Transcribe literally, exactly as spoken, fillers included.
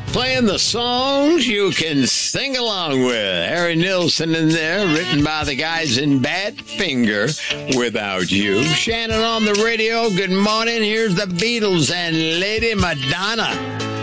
Playing the songs you can sing along with. Harry Nilsson in there, written by the guys in Badfinger, Without You. Shannon on the radio, good morning. Here's the Beatles and Lady Madonna.